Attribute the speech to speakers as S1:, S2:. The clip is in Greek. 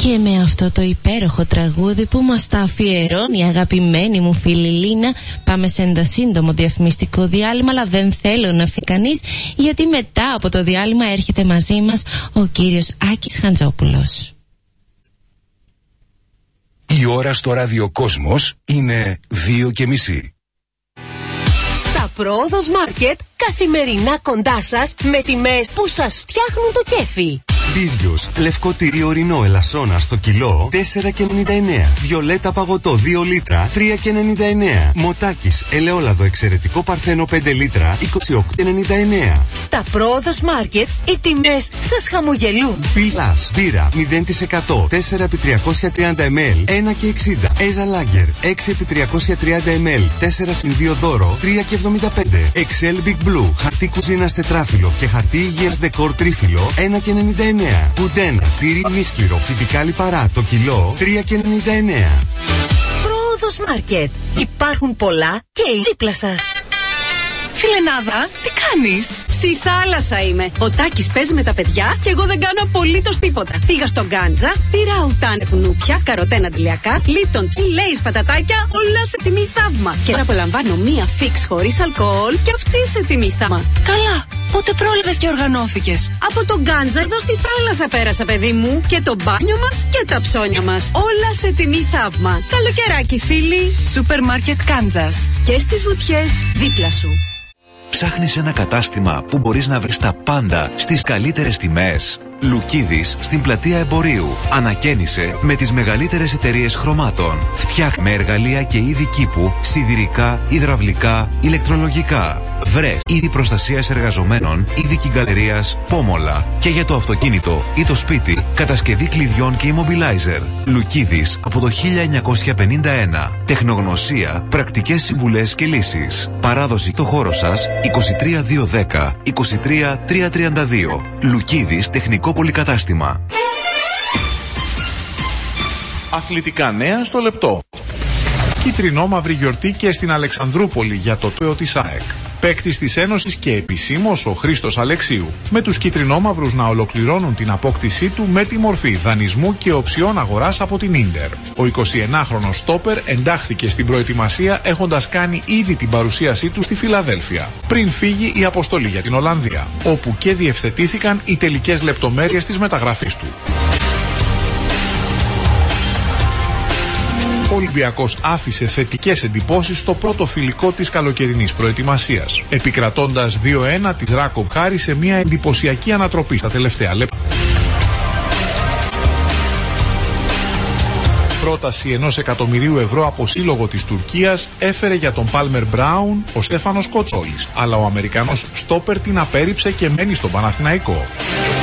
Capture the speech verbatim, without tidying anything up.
S1: Και με αυτό το υπέροχο τραγούδι που μας τα αφιερώνει η αγαπημένη μου φίλη Λίνα, πάμε σε ένα σύντομο διαφημιστικό διάλειμμα, αλλά δεν θέλω να φύγει κανείς, γιατί μετά από το διάλειμμα έρχεται μαζί μας ο κύριος Άκης Χαντζόπουλος.
S2: Η ώρα στο ραδιοκόσμος είναι δύο και μισή.
S3: Τα Πρόοδος Μάρκετ καθημερινά κοντά σας με τιμές που σας φτιάχνουν το κέφι.
S4: Μπίζιος, λευκό τυρί ορεινό ελασσόνα στο κιλό τέσσερα και ενενήντα εννέα. Βιολέτα παγωτό δύο λίτρα τρία και ενενήντα εννέα. Μοτάκης ελαιόλαδο εξαιρετικό παρθένο πέντε λίτρα είκοσι οκτώ και ενενήντα εννέα.
S3: Στα Πρόοδος Μάρκετ οι τιμές σας χαμογελούν.
S4: Πιλάς, μπύρα μηδέν τοις εκατό τέσσερα επί τριακόσια τριάντα μιλιλίτρα ένα και εξήντα. Έζα Λάγκερ έξι επί τριακόσια τριάντα μιλιλίτρα τέσσερα συν δύο δώρο τρία και εβδομήντα πέντε. Excel Big Blue χαρτί κουζίνας τετράφυλλο και χαρτί υγείας δεκόρ τρίφυλλο ένα και ενενήντα εννέα. Πουντένα, τυρί μίσκληρο, φυτικά λιπαρά, το κιλό τρία και ενενήντα εννέα.
S3: Πρόοδος Μάρκετ. Υπάρχουν πολλά και δίπλα σας.
S5: Φιλενάδα, τι κάνεις? Στη θάλασσα είμαι. Ο Τάκης παίζει με τα παιδιά και εγώ δεν κάνω απολύτως τίποτα. Πήγα στο Γκάντζα, πήρα αουτάνε κουνούπια, καροτένα αντιλιακά, λίπτον τσιλέις πατατάκια, όλα σε τιμή θαύμα. Και τώρα απολαμβάνω μία φίξ χωρίς αλκοόλ και αυτή σε τιμή θαύμα. Καλά, πότε πρόλαβες και οργανώθηκες? Από το Γκάντζα εδώ στη θάλασσα πέρασα, παιδί μου. Και το μπάνιο μας και τα ψώνια μας. Όλα σε τιμή θαύμα. Καλοκαιράκι, φίλοι. Σούπερ μάρκετ Γκάντζας. Και στις βουτιές δίπλα σου.
S6: Ψάχνεις ένα κατάστημα που μπορείς να βρεις τα πάντα στις καλύτερες τιμές? Λουκίδης στην πλατεία Εμπορίου. Ανακαίνισε με τις μεγαλύτερες εταιρείες χρωμάτων. Φτιάχνουμε εργαλεία και είδη κήπου, σιδηρικά, υδραυλικά, ηλεκτρολογικά. Βρες είδη προστασίας εργαζομένων, είδη κυγκαλερίας, πόμολα. Και για το αυτοκίνητο ή το σπίτι, κατασκευή κλειδιών και immobilizer. Λουκίδης από το χίλια εννιακόσια πενήντα ένα. Τεχνογνωσία, πρακτικές συμβουλές και λύσεις. Παράδοση το χώρο σας είκοσι τρία δύο δέκα είκοσι τρία τρία τριάντα δύο. Λουκίδης τεχνικό πολυκατάστημα.
S7: Αθλητικά νέα στο λεπτό. Κίτρινο-μαύρη γιορτή και στην Αλεξανδρούπολη για το τουέο της ΑΕΚ. Παίκτης της Ένωσης και επισήμως ο Χρήστος Αλεξίου. Με τους κίτρινο-μαύρους να ολοκληρώνουν την απόκτησή του με τη μορφή δανεισμού και οψιών αγοράς από την Ίντερ. Ο εικοσιενάχρονος στόπερ εντάχθηκε στην προετοιμασία έχοντας κάνει ήδη την παρουσίασή του στη Φιλαδέλφια. Πριν φύγει η αποστολή για την Ολλανδία, όπου και διευθετήθηκαν οι τελικές λεπτομέρειες της μεταγραφής του. Ο Ολυμπιακός άφησε θετικές εντυπώσεις στο πρώτο φιλικό της καλοκαιρινής προετοιμασίας, επικρατώντας δύο ένα της Ράκοβ χάρη σε μια εντυπωσιακή ανατροπή στα τελευταία λεπτά. Πρόταση ενός εκατομμυρίου ευρώ από σύλλογο της Τουρκίας έφερε για τον Πάλμερ Μπράουν ο Στέφανος Κοτσόλης, αλλά ο Αμερικανός στόπερ την απέρριψε και μένει στον Παναθηναϊκό.